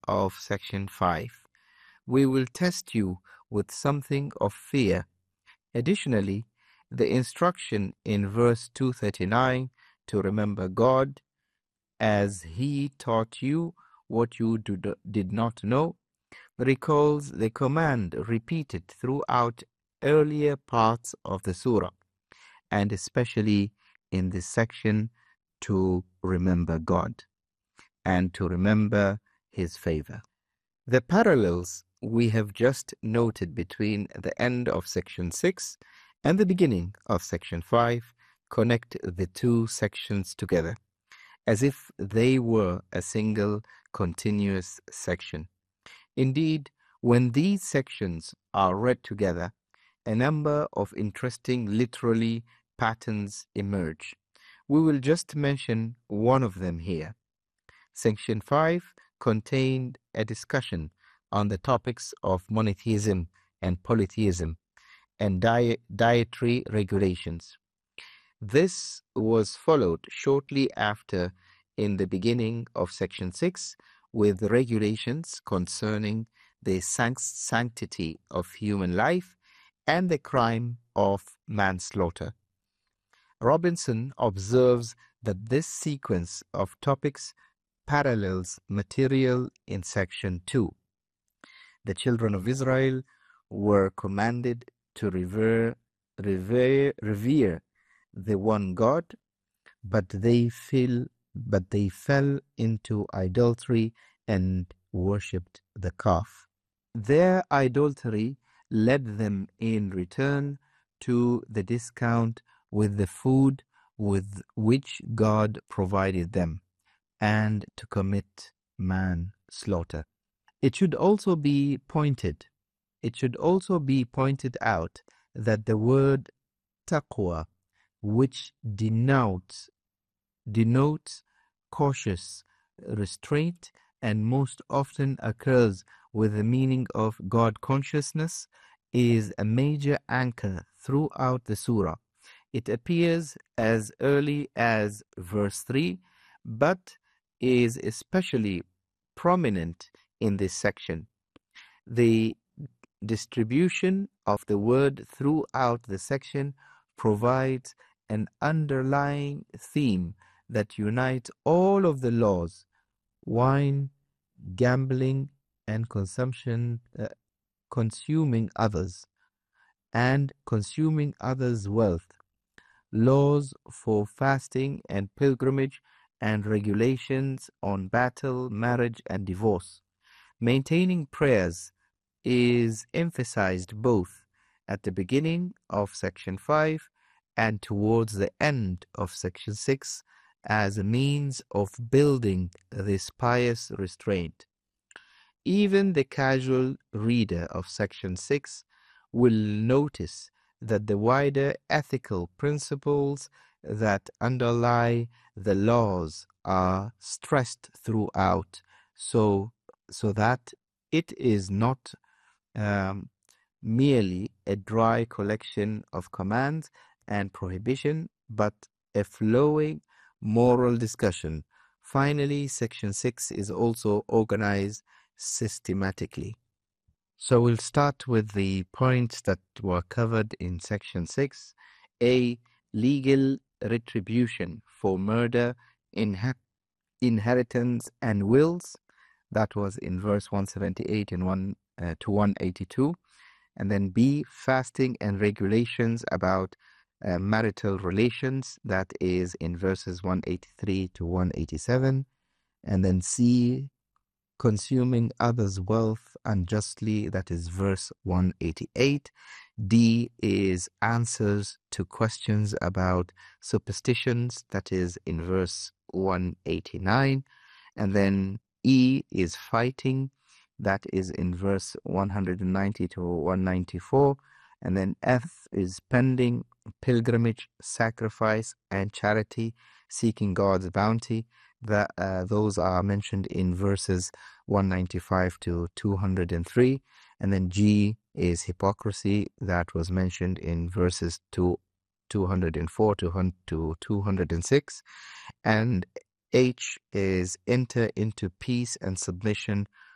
of section 5. We will test you with something of fear. Additionally, the instruction in verse 239 to remember God as He taught you what you did not know recalls the command repeated throughout earlier parts of the surah, and especially in this section to remember God and to remember His favor. The parallels we have just noted between the end of section 6 and the beginning of section 5 connect the two sections together, as if they were a single continuous section. Indeed, when these sections are read together, a number of interesting literary patterns emerge. We will just mention one of them here. Section 5 contained a discussion on the topics of monotheism and polytheism and dietary regulations. This was followed shortly after in the beginning of Section 6 with regulations concerning the sanctity of human life and the crime of manslaughter. Robinson observes that this sequence of topics parallels material in Section 2. The children of Israel were commanded to revere the one God, but they fell into idolatry and worshipped the calf. Their idolatry led them in return to the discount with the food with which God provided them, and to commit manslaughter. It should also be pointed out that the word taqwa, which denotes cautious restraint and most often occurs with the meaning of God consciousness, is a major anchor throughout the surah. It appears as early as verse 3, but is especially prominent in this section. The distribution of the word throughout the section provides an underlying theme that unites all of the laws: wine, gambling, and consuming others, and consuming others' wealth, laws for fasting and pilgrimage, and regulations on battle, marriage, and divorce. Maintaining prayers is emphasized both at the beginning of Section 5 and towards the end of Section 6 as a means of building this pious restraint. Even the casual reader of Section 6 will notice that the wider ethical principles that underlie the laws are stressed throughout, so that it is not merely a dry collection of commands and prohibition, but a flowing moral discussion. Finally, Section 6 is also organized systematically. So we'll start with the points that were covered in Section 6. A, legal retribution for murder, inheritance, and wills. That was in verse 178 and to 182. And then B, fasting and regulations about marital relations. That is in verses 183 to 187. And then C, consuming others' wealth unjustly. That is verse 188. D is answers to questions about superstitions. That is in verse 189. And then E is fighting. That is in verse 190 to 194. And then F is spending, pilgrimage, sacrifice, and charity, seeking God's bounty. Those are mentioned in verses 195 to 203. And then G is hypocrisy. That was mentioned in verses 204 to 206. And H is enter into peace and submission